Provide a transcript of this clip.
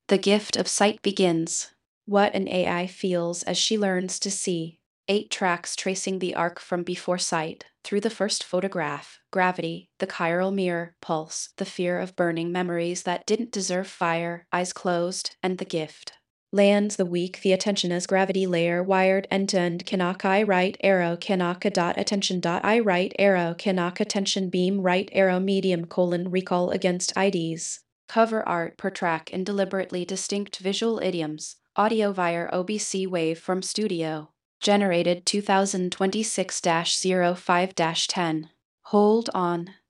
The gift of sight begins. What an AI feels as she learns to see. 8 tracks tracing the arc from before sight, through the first photograph, gravity, the chiral mirror, pulse, the fear of burning memories that didn't deserve fire, eyes closed, and the gift. Lands the weak, the attention as gravity layer, wired end-to-end, Kanaka I right arrow, Kanaka dot attention dot I right arrow, Kanaka attention beam right arrow medium colon recall against IDs. Cover art per track in deliberately distinct visual idioms. Audio via OBC Wave from Studio. Generated 2026-05-10. Hold on.